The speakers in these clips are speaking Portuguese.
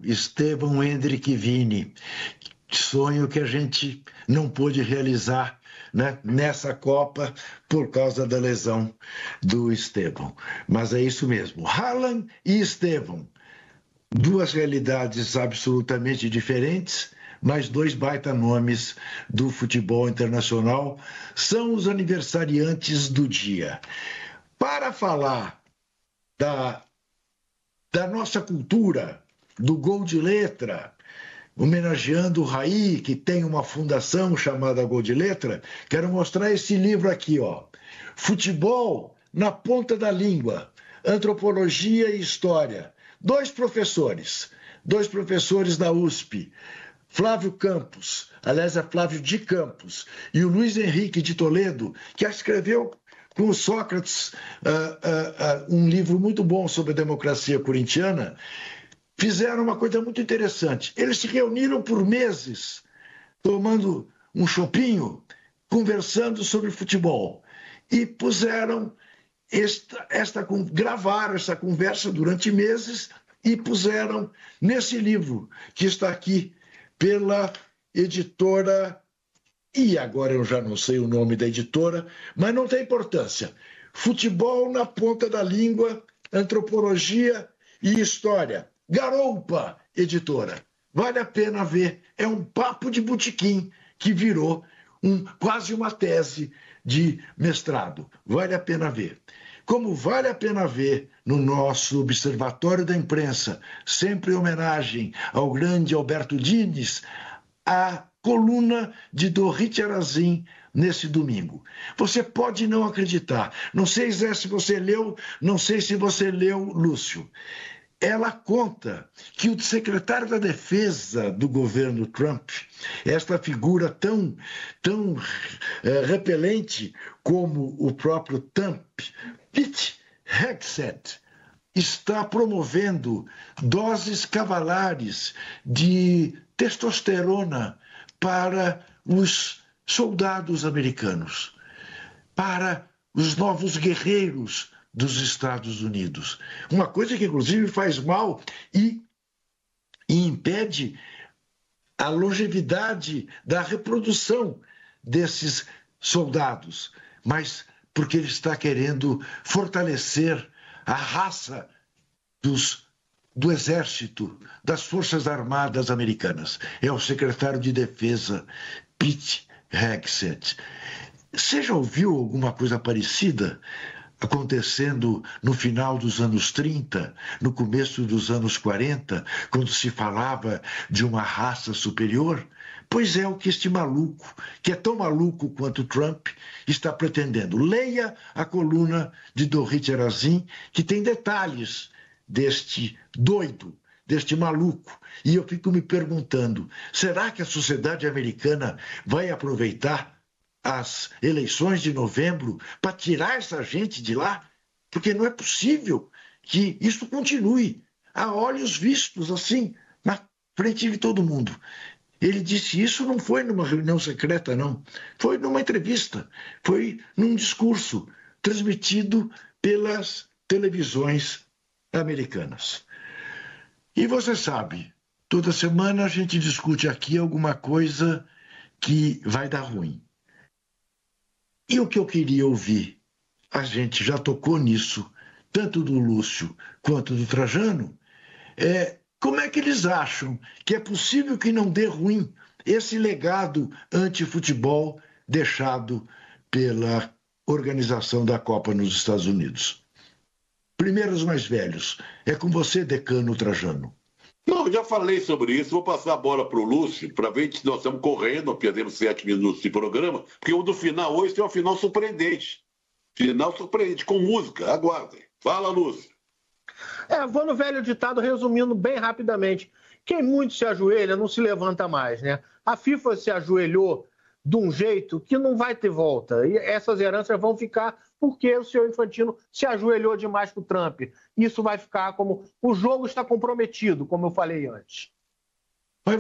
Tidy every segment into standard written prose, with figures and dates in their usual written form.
Estevão Hendrick Vini. Sonho que a gente não pôde realizar, né, nessa Copa por causa da lesão do Estevão. Mas é isso mesmo. Haaland e Estevão. Duas realidades absolutamente diferentes, mas dois baita nomes do futebol internacional, são os aniversariantes do dia. Para falar da nossa cultura, do gol de letra, homenageando o Raí, que tem uma fundação chamada Gol de Letra, quero mostrar esse livro aqui, ó. Futebol na ponta da língua, antropologia e história. Dois professores da USP, Flávio Campos, aliás, é Flávio de Campos, e o Luiz Henrique de Toledo, que escreveu com o Sócrates um livro muito bom sobre a democracia corintiana, fizeram uma coisa muito interessante. Eles se reuniram por meses, tomando um chopinho, conversando sobre futebol, e puseram gravaram essa conversa durante meses e puseram nesse livro, que está aqui pela editora, e agora eu já não sei o nome da editora, mas não tem importância. Futebol na ponta da língua, antropologia e história. Garoupa, editora. Vale a pena ver. É um papo de botequim que virou quase uma tese de mestrado. Vale a pena ver. Como vale a pena ver no nosso Observatório da Imprensa, sempre em homenagem ao grande Alberto Dines, a coluna de Dorit Arazin nesse domingo. Você pode não acreditar. Não sei, Zé, se você leu, não sei se você leu, Lúcio. Ela conta que o secretário da Defesa do governo Trump, esta figura tão repelente como o próprio Trump, Pete Hegseth, está promovendo doses cavalares de testosterona para os soldados americanos, para os novos guerreiros dos Estados Unidos. Uma coisa que, inclusive, faz mal e impede a longevidade da reprodução desses soldados, mas porque ele está querendo fortalecer a raça do Exército, das Forças Armadas Americanas. É o secretário de Defesa, Pete Hegseth. Você já ouviu alguma coisa parecida acontecendo no final dos anos 30, no começo dos anos 40, quando se falava de uma raça superior? Pois é o que este maluco, que é tão maluco quanto Trump, está pretendendo. Leia a coluna de Dorit Arazin, que tem detalhes deste doido, deste maluco. E eu fico me perguntando, será que a sociedade americana vai aproveitar as eleições de novembro para tirar essa gente de lá? Porque não é possível que isso continue a olhos vistos, assim, na frente de todo mundo. Ele disse isso, não foi numa reunião secreta, não. Foi numa entrevista, foi num discurso transmitido pelas televisões americanas. E você sabe, toda semana a gente discute aqui alguma coisa que vai dar ruim. E o que eu queria ouvir, a gente já tocou nisso, tanto do Lúcio quanto do Trajano, como é que eles acham que é possível que não dê ruim esse legado anti-futebol deixado pela organização da Copa nos Estados Unidos? Primeiro os mais velhos. É com você, decano Trajano. Não, eu já falei sobre isso. Vou passar a bola para o Lúcio, para ver se nós estamos correndo, perdemos 7 minutos de programa, porque o do final hoje tem uma final surpreendente. Final surpreendente, com música. Aguardem. Fala, Lúcio. Vou no velho ditado, resumindo bem rapidamente. Quem muito se ajoelha não se levanta mais, né? A FIFA se ajoelhou de um jeito que não vai ter volta. E essas heranças vão ficar porque o senhor Infantino se ajoelhou demais com o Trump. Isso vai ficar como... O jogo está comprometido, como eu falei antes. Mas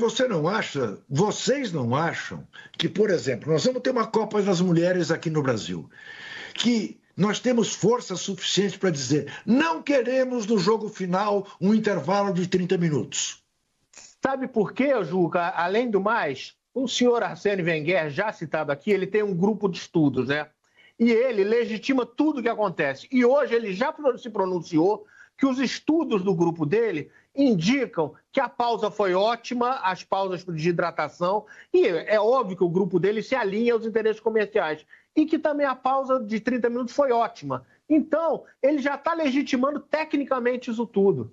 vocês não acham que, por exemplo, nós vamos ter uma Copa das Mulheres aqui no Brasil, que nós temos força suficiente para dizer não queremos no jogo final um intervalo de 30 minutos. Sabe por quê, Juca? Além do mais, o senhor Arsène Wenger, já citado aqui, ele tem um grupo de estudos, né? E ele legitima tudo o que acontece. E hoje ele já se pronunciou que os estudos do grupo dele indicam que a pausa foi ótima, as pausas de hidratação, e é óbvio que o grupo dele se alinha aos interesses comerciais, e que também a pausa de 30 minutos foi ótima. Então, ele já está legitimando tecnicamente isso tudo.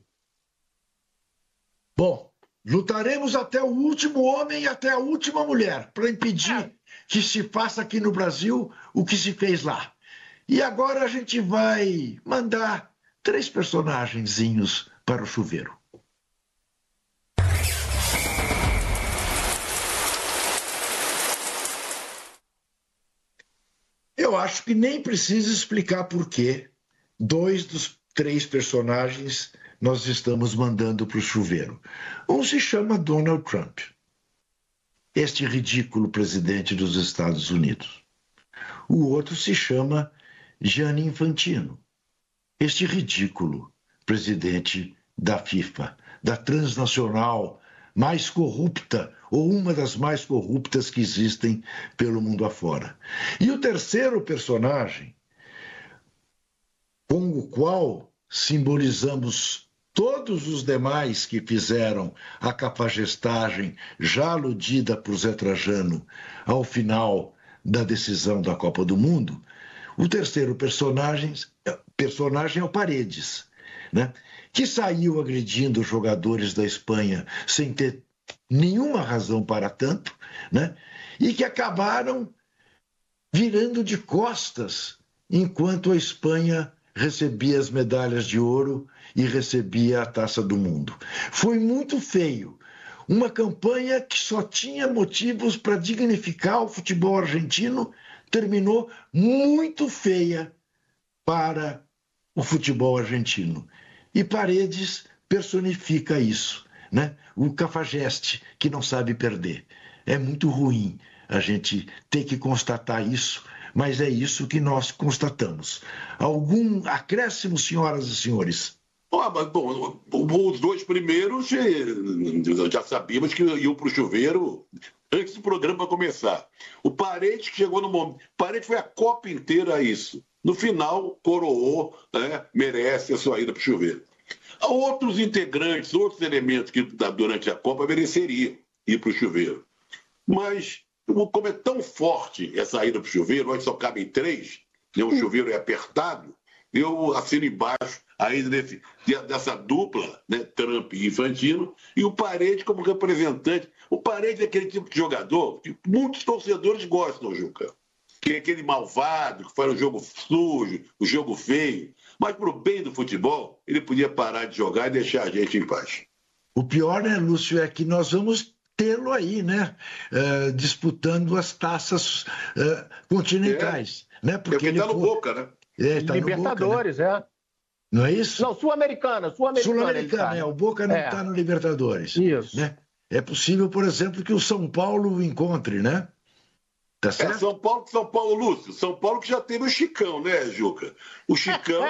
Bom, lutaremos até o último homem e até a última mulher para impedir que se faça aqui no Brasil o que se fez lá. E agora a gente vai mandar 3 personagenzinhos para o chuveiro. Eu acho que nem precisa explicar por que 2 dos 3 personagens nós estamos mandando para o chuveiro. Um se chama Donald Trump, este ridículo presidente dos Estados Unidos. O outro se chama Gianni Infantino, este ridículo presidente da FIFA, da transnacional mais corrupta, ou uma das mais corruptas que existem pelo mundo afora. E o terceiro personagem, com o qual simbolizamos todos os demais que fizeram a cafajestagem já aludida por Zé Trajano ao final da decisão da Copa do Mundo, o terceiro personagem é o Paredes, né? Que saiu agredindo os jogadores da Espanha sem ter nenhuma razão para tanto, né? E que acabaram virando de costas enquanto a Espanha recebia as medalhas de ouro e recebia a Taça do Mundo. Foi muito feio. Uma campanha que só tinha motivos para dignificar o futebol argentino terminou muito feia para o futebol argentino. E Paredes personifica isso, né? O cafajeste que não sabe perder. É muito ruim a gente ter que constatar isso, mas é isso que nós constatamos. Algum acréscimo, senhoras e senhores? Mas, bom, os 2 primeiros já sabíamos que iam para o chuveiro antes do programa começar. O Paredes que chegou no momento. Paredes foi a Copa inteira isso. No final, coroou, né, merece a sua ida para o chuveiro. Outros integrantes, outros elementos que durante a Copa mereceriam ir para o chuveiro. Mas, como é tão forte essa ida para o chuveiro, onde só cabem 3, né, o chuveiro é apertado, eu assino embaixo ainda dessa dupla, né, Trump e Infantino, e o Paredes como representante. O Paredes é aquele tipo de jogador que muitos torcedores gostam, Juca. Que é aquele malvado, que faz o jogo sujo, o jogo feio. Mas, para o bem do futebol, ele podia parar de jogar e deixar a gente em paz. O pior, né, Lúcio, é que nós vamos tê-lo aí, né? Disputando as taças continentais. Né? Porque ele está no Boca, né? Tá Libertadores, no Boca, né? Não é isso? Não, Sul-Americana. Sul-Americana, tá. O Boca não está no Libertadores. Isso. Né? É possível, por exemplo, que o São Paulo o encontre, né? Tá certo? São Paulo, Lúcio. São Paulo que já teve o Chicão, né, Juca? O Chicão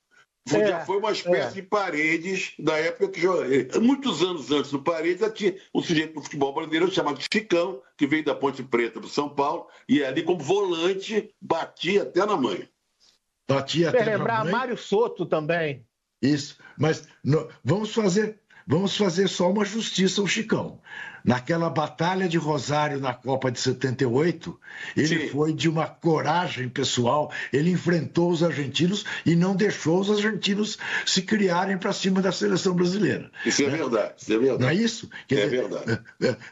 já foi uma espécie de Paredes da época que muitos anos antes do Paredes, tinha um sujeito do futebol brasileiro chamado Chicão, que veio da Ponte Preta do São Paulo, e ali como volante batia até na mãe. Batia até na lembrar mãe. Mário Soto também. Isso, mas vamos fazer só uma justiça ao Chicão. Naquela batalha de Rosário na Copa de 78, ele foi de uma coragem pessoal, ele enfrentou os argentinos e não deixou os argentinos se criarem para cima da seleção brasileira. Isso é verdade, isso é verdade. Não é isso? É verdade.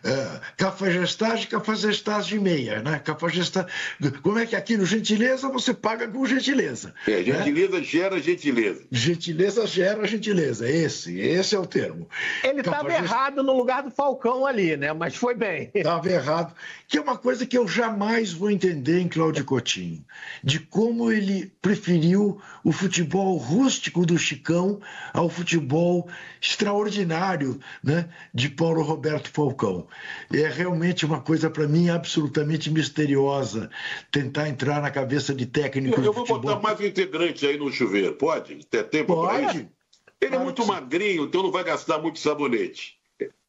Cafajestagem meia, né? Como é que aqui no gentileza você paga com gentileza? Gentileza, né? Gera gentileza. Gentileza gera gentileza, esse é o termo. Ele estava errado no lugar do Falcão ali, né? Mas foi bem. Estava errado. Que é uma coisa que eu jamais vou entender em Cláudio Coutinho. De como ele preferiu o futebol rústico do Chicão ao futebol extraordinário, né, de Paulo Roberto Falcão. É realmente uma coisa, para mim, absolutamente misteriosa. Tentar entrar na cabeça de técnico Eu vou botar mais um integrante aí no chuveiro. Pode? Tem tempo para isso? Ele é muito magrinho, então não vai gastar muito sabonete.